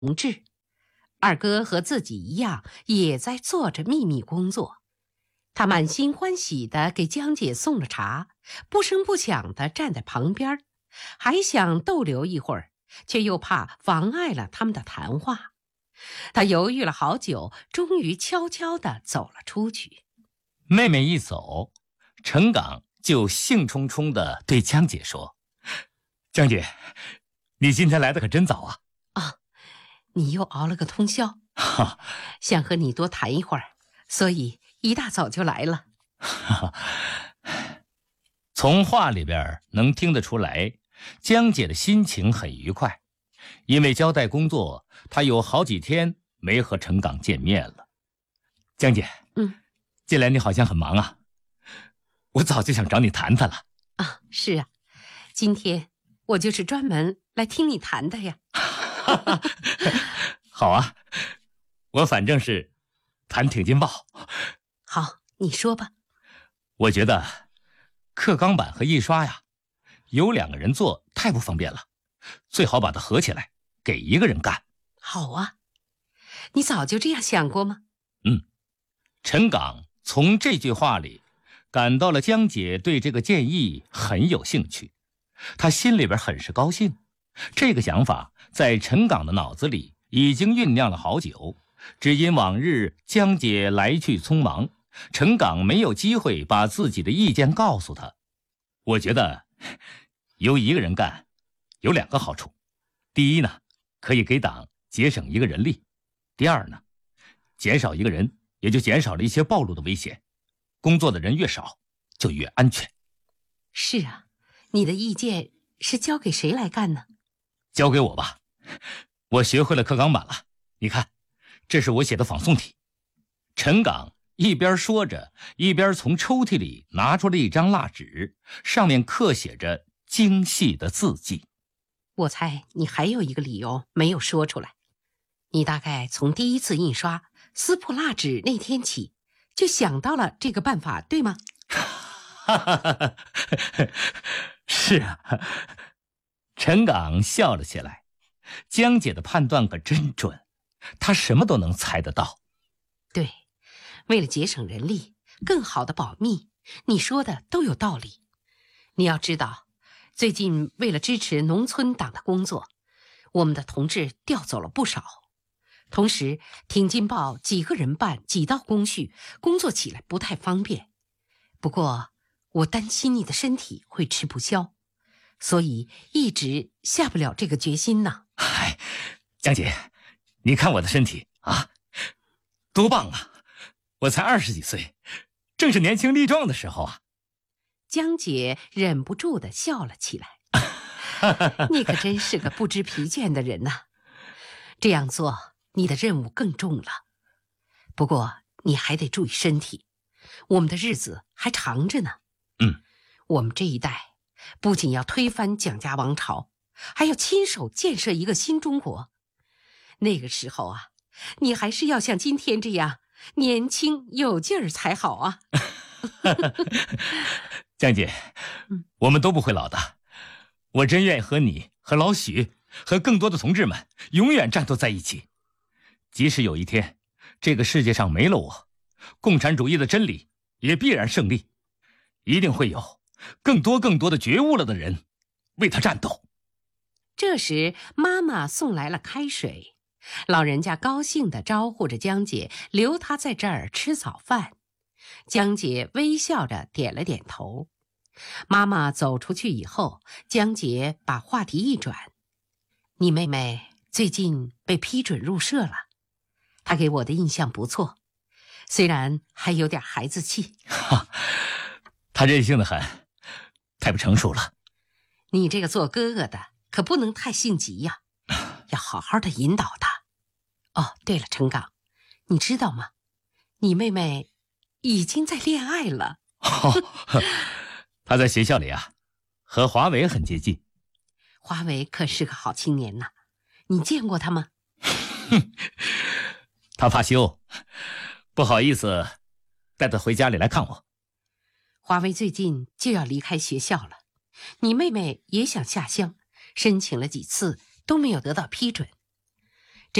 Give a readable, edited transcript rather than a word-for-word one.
同志。二哥和自己一样，也在做着秘密工作。他满心欢喜地给江姐送了茶，不声不响地站在旁边，还想逗留一会儿，却又怕妨碍了他们的谈话。他犹豫了好久，终于悄悄地走了出去。 妹妹一走，陈岗就兴冲冲地对江姐说：“江姐，你今天来的可真早啊！” 啊，你又熬了个通宵，想和你多谈一会儿，所以一大早就来了。 从话里边能听得出来，江姐的心情很愉快，因为交代工作，她有好几天没和陈岗见面了。江姐，近来你好像很忙啊，我早就想找你谈谈了。 啊，是啊，今天我就是专门来听你谈的呀。 好啊，我反正是谈挺劲爆。 好，你说吧。 我觉得刻钢板和印刷呀，有2个人做太不方便了，最好把它合起来，给一个人干。 好啊，你早就这样想过吗？ 陈岗从这句话里感到了江姐对这个建议很有兴趣，他心里边很是高兴。这个想法在陈岗的脑子里已经酝酿了好久，只因往日江姐来去匆忙，陈岗没有机会把自己的意见告诉他。我觉得由一个人干有2个好处。第一呢，可以给党节省一个人力；第二呢，减少一个人，也就减少了一些暴露的危险。工作的人越少，就越安全。 是啊，你的意见是交给谁来干呢？ 交给我吧，我学会了刻钢板了。你看，这是我写的仿宋体。陈岗一边说着，一边从抽屉里拿出了一张蜡纸，上面刻写着精细的字迹。 我猜你还有一个理由没有说出来，你大概从第一次印刷撕破蜡纸那天起，就想到了这个办法，对吗？ 是啊。陈岗笑了起来，江姐的判断可真准，她什么都能猜得到。 对，为了节省人力，更好的保密，你说的都有道理。你要知道，最近为了支持农村党的工作，我们的同志调走了不少。同时，挺进报几个人办几道工序，工作起来不太方便。不过，我担心你的身体会吃不消，所以一直下不了这个决心呢。 嗨，江姐，你看我的身体啊，多棒啊！我才20几岁，正是年轻力壮的时候啊。 江姐忍不住地笑了起来。你可真是个不知疲倦的人呐。这样做，你的任务更重了。不过你还得注意身体，我们的日子还长着呢。我们这一代不仅要推翻蒋家王朝，还要亲手建设一个新中国。那个时候啊，你还是要像今天这样年轻有劲儿才好啊。 江姐，我们都不会老的。我真愿意和你、和老许、和更多的同志们永远战斗在一起。即使有一天这个世界上没了我，共产主义的真理也必然胜利，一定会有更多的觉悟了的人为他战斗。 这时妈妈送来了开水，老人家高兴地招呼着江姐留她在这儿吃早饭。江姐微笑着点了点头。妈妈走出去以后，江姐把话题一转：你妹妹最近被批准入社了，她给我的印象不错，虽然还有点孩子气。 她任性的很，太不成熟了。 你这个做哥哥的可不能太性急呀，要好好的引导她。哦，对了，陈岗，你知道吗？你妹妹已经在恋爱了。 她在学校里啊，和华为很接近。 华为可是个好青年呐，你见过他吗？ 他怕羞，不好意思带他回家里来看我。 华为最近就要离开学校了，你妹妹也想下乡，申请了几次都没有得到批准。